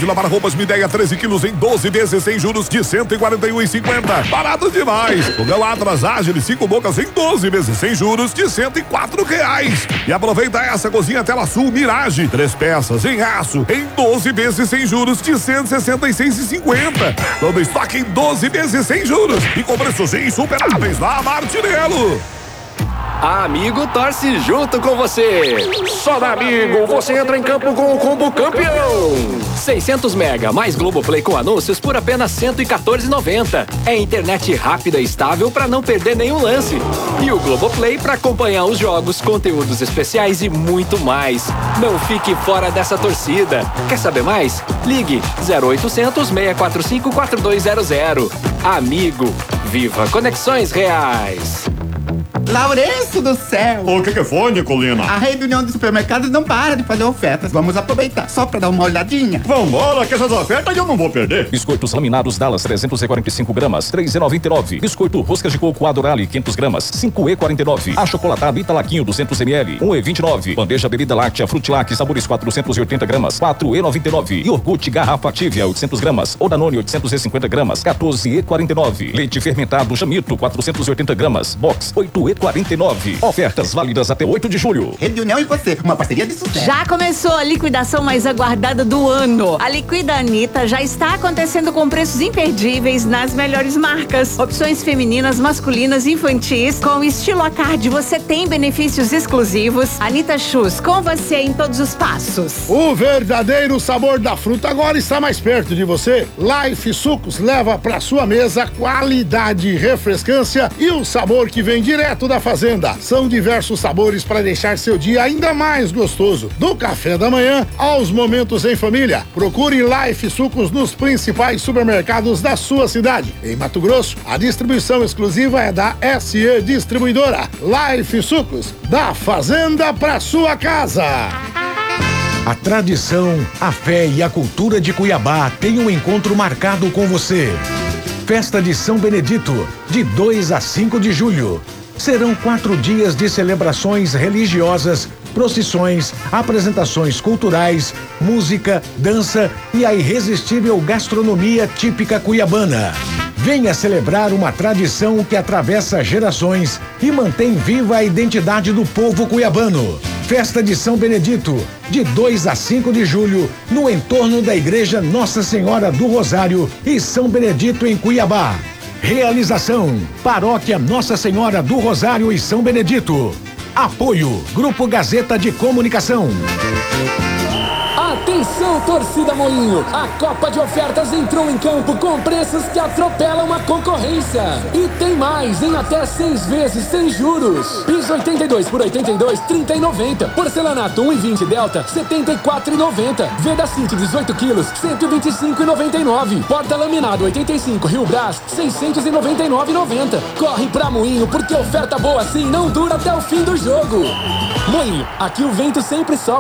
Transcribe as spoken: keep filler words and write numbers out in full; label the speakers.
Speaker 1: de lavar roupas Midea treze quilos em doze vezes sem juros de cento e quarenta e um reais e cinquenta centavos. Barato demais. Fogão Atlas Ágil cinco bocas em doze vezes sem juros de cento e quatro reais. E aproveita essa cozinha Tela Sul Mirage, três peças em aço em doze vezes sem juros de cento e sessenta e seis reais e cinquenta centavos. Todo estoque em doze vezes sem juros e com preços insuperáveis na Martinello.
Speaker 2: A Amigo torce junto com você. Só da Amigo você entra em campo com o combo campeão. seiscentos mega mais Globoplay com anúncios por apenas cento e quatorze reais e noventa centavos. É internet rápida e estável para não perder nenhum lance. E o Globoplay para acompanhar os jogos, conteúdos especiais e muito mais. Não fique fora dessa torcida. Quer saber mais? Ligue zero oitocentos, seis quatro cinco, quatro dois zero zero. Amigo, viva conexões reais.
Speaker 3: Lourenço do céu!
Speaker 4: O que que foi, Nicolina?
Speaker 3: A rede União de Supermercados não para de fazer ofertas. Vamos aproveitar, só pra dar uma olhadinha.
Speaker 4: Vambora, que essas ofertas eu não vou perder.
Speaker 5: Biscoitos laminados Dallas trezentos e quarenta e cinco gramas, três reais e noventa e nove centavos. Biscoito roscas de coco Adorale quinhentas gramas, cinco reais e quarenta e nove centavos. Achocolatado Italaquinho duzentos mililitros, um real e vinte e nove centavos. Bandeja bebida láctea Frutilac sabores quatrocentas e oitenta gramas, quatro reais e noventa e nove centavos. Iogurte garrafa Tívia oitocentas gramas, ou Danone oitocentos e cinquenta gramas, quatorze reais e quarenta e nove centavos. Leite fermentado Chamito quatrocentas e oitenta gramas, box oito reais e quarenta e nove centavos. Ofertas válidas até oito de julho.
Speaker 3: Rede União e você, uma parceria de sucesso.
Speaker 6: Já começou a liquidação mais aguardada do ano. A Liquida Anitta já está acontecendo com preços imperdíveis nas melhores marcas. Opções femininas, masculinas, infantis. Com estilo à card, você tem benefícios exclusivos. Anitta Shoes, com você em todos os passos.
Speaker 7: O verdadeiro sabor da fruta agora está mais perto de você. Life Sucos leva para sua mesa qualidade, refrescância e o sabor que vem direto da fazenda. São diversos sabores para deixar seu dia ainda mais gostoso. Do café da manhã aos momentos em família. Procure Life Sucos nos principais supermercados da sua cidade. Em Mato Grosso, a distribuição exclusiva é da S E Distribuidora. Life Sucos, da fazenda para sua casa.
Speaker 8: A tradição, a fé e a cultura de Cuiabá têm um encontro marcado com você. Festa de São Benedito, de dois a cinco de julho. Serão quatro dias de celebrações religiosas, procissões, apresentações culturais, música, dança e a irresistível gastronomia típica cuiabana. Venha celebrar uma tradição que atravessa gerações e mantém viva a identidade do povo cuiabano. Festa de São Benedito, de dois a cinco de julho, no entorno da Igreja Nossa Senhora do Rosário e São Benedito em Cuiabá. Realização: Paróquia Nossa Senhora do Rosário e São Benedito. Apoio: Grupo Gazeta de Comunicação.
Speaker 9: Atenção, torcida Moinho! A Copa de Ofertas entrou em campo com preços que atropelam a concorrência. E tem mais, em até seis vezes sem juros. Piso oitenta e dois por oitenta e dois, trinta e noventa. Porcelanato um e vinte Delta, setenta e quatro e noventa. Veda City dezoito quilos, cento e vinte e cinco e noventa e nove. Porta laminado oitenta e cinco Rio Brás, seiscentos e noventa e nove e noventa. Corre pra Moinho, porque oferta boa assim não dura até o fim do jogo. Moinho, aqui o vento sempre sopra